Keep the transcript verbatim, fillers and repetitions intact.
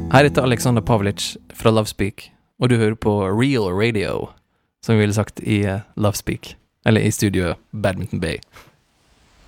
Her heter Alexander Pavlic fra Lovespeak, og du hører på Real Radio, som vi ville sagt i uh, Lovespeak, eller i studio Badminton Bay.